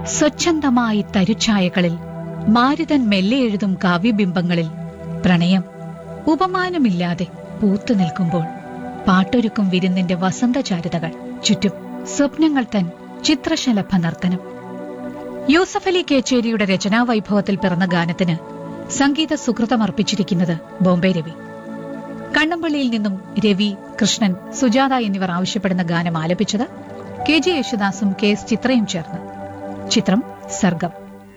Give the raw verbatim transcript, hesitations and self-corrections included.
സ്വച്ഛന്തമായി തരുഛായകളിൽ മാരുതൻ മെല്ലെ എഴുതും കാവ്യബിംബങ്ങളിൽ പ്രണയം ഉപമാനമില്ലാതെ പൂത്തു നിൽക്കുമ്പോൾ പാട്ടൊരുക്കും വിരുന്നിന്റെ വസന്തചാരുതകൾ ചുറ്റും സ്വപ്നങ്ങൾ തൻ ചിത്രശലഭ നർത്തനം. യൂസഫ് അലി കേച്ചേരിയുടെ രചനാവൈഭവത്തിൽ പിറന്ന ഗാനത്തിന് സംഗീത സുകൃതമർപ്പിച്ചിരിക്കുന്നത് ബോംബെ രവി. കണ്ണമ്പള്ളിയിൽ നിന്നും രവി, കൃഷ്ണൻ, സുജാത എന്നിവർ ആവശ്യപ്പെടുന്ന ഗാനം ആലപിച്ചത് കെ ജെ യേശുദാസും കെ എസ് ചിത്രയും ചേർന്ന്. ചിത്രം സർഗം.